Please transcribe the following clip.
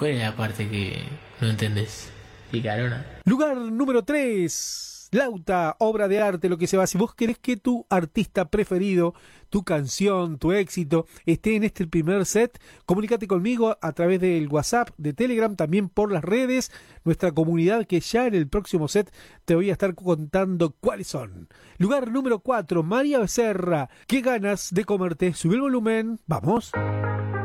¿Cuál es la parte que no entendés? Picarona. Lugar número 3. Lauta, obra de arte, lo que se va. Si vos querés que tu artista preferido, tu canción, tu éxito, esté en este primer set, comunícate conmigo a través del WhatsApp, de Telegram, también por las redes, nuestra comunidad, que ya en el próximo set te voy a estar contando cuáles son. Lugar número 4, María Becerra. ¿Qué ganas de comerte? Sube el volumen. ¡Vamos!